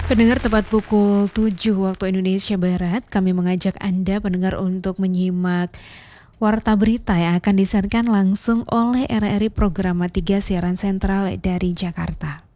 Pendengar, tepat pukul 7 waktu Indonesia Barat, kami mengajak Anda pendengar untuk menyimak Warta Berita yang akan disiarkan langsung oleh RRI Programa 3 Siaran Sentral dari Jakarta.